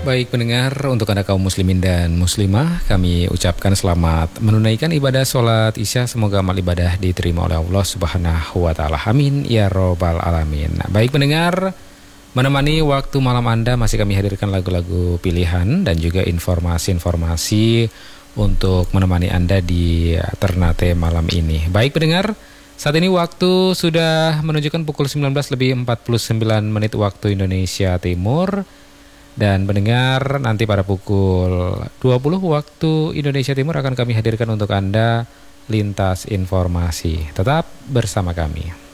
Baik pendengar, untuk Anda kaum muslimin dan muslimah, kami ucapkan selamat menunaikan ibadah sholat isya. Semoga amal ibadah diterima oleh Allah Subhanahu wa Ta'ala. Amin ya robbal alamin. Baik pendengar, menemani waktu malam Anda masih kami hadirkan lagu-lagu pilihan dan juga informasi-informasi untuk menemani Anda di Ternate malam ini. Baik pendengar, saat ini waktu sudah menunjukkan pukul 19:49 waktu Indonesia Timur. Dan pendengar, nanti pada pukul 20 waktu Indonesia Timur akan kami hadirkan untuk Anda Lintas Informasi. Tetap bersama kami.